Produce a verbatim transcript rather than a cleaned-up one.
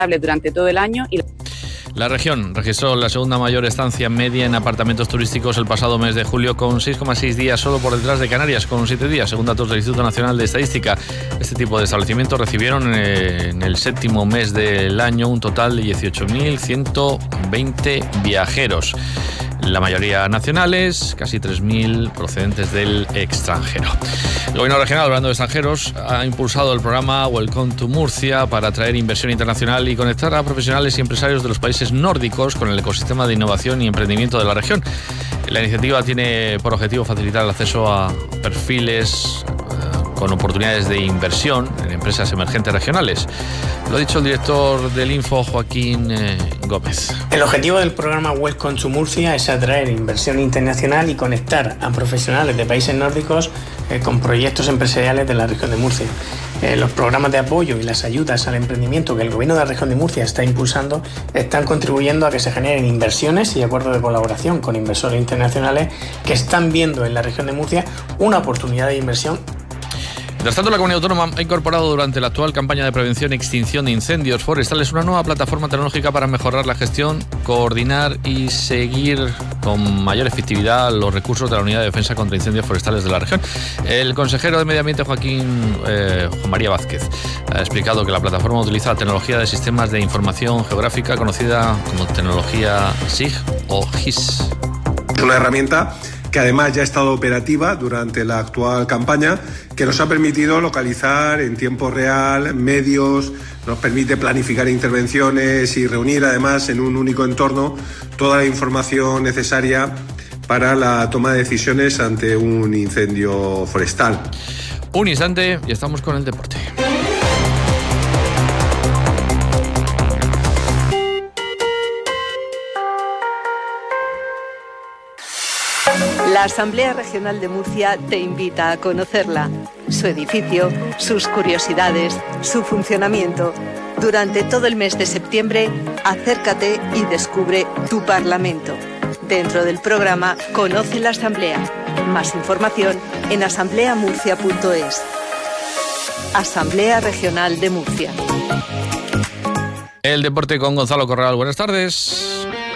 durante todo el año. Y La región registró la segunda mayor estancia media en apartamentos turísticos el pasado mes de julio, con seis coma seis días, solo por detrás de Canarias, con siete días, según datos del Instituto Nacional de Estadística. Este tipo de establecimientos recibieron en el séptimo mes del año un total de dieciocho mil ciento veinte viajeros. La mayoría nacionales, casi tres mil procedentes del extranjero. El Gobierno regional, hablando de extranjeros, ha impulsado el programa Welcome to Murcia para atraer inversión internacional y conectar a profesionales y empresarios de los países nórdicos con el ecosistema de innovación y emprendimiento de la región. La iniciativa tiene por objetivo facilitar el acceso a perfiles con oportunidades de inversión en empresas emergentes regionales. Lo ha dicho el director del Info, Joaquín eh, Gómez. El objetivo del programa Welcome to Murcia es atraer inversión internacional y conectar a profesionales de países nórdicos eh, con proyectos empresariales de la región de Murcia. Eh, los programas de apoyo y las ayudas al emprendimiento que el Gobierno de la región de Murcia está impulsando están contribuyendo a que se generen inversiones y acuerdos de colaboración con inversores internacionales que están viendo en la región de Murcia una oportunidad de inversión. Mientras tanto, la Comunidad Autónoma ha incorporado durante la actual campaña de prevención y extinción de incendios forestales una nueva plataforma tecnológica para mejorar la gestión, coordinar y seguir con mayor efectividad los recursos de la Unidad de Defensa contra Incendios Forestales de la región. El consejero de Medio Ambiente, Joaquín eh, Juan María Vázquez, ha explicado que la plataforma utiliza la tecnología de sistemas de información geográfica conocida como tecnología S I G o G I S. Es una herramienta que además ya ha estado operativa durante la actual campaña, que nos ha permitido localizar en tiempo real medios, nos permite planificar intervenciones y reunir además en un único entorno toda la información necesaria para la toma de decisiones ante un incendio forestal. Un instante y estamos con el deporte. La Asamblea Regional de Murcia te invita a conocerla, su edificio, sus curiosidades, su funcionamiento. Durante todo el mes de septiembre, acércate y descubre tu Parlamento. Dentro del programa Conoce la Asamblea. Más información en asamblea murcia punto es. Asamblea Regional de Murcia. El deporte con Gonzalo Corral. Buenas tardes.